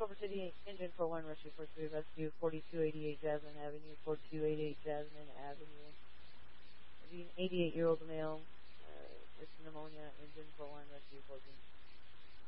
Culver City Engine 41 Rescue 43 Rescue 4288 Jasmine Avenue, 4288 Jasmine Avenue. The 88-year-old male with pneumonia, Engine 41 Rescue 14.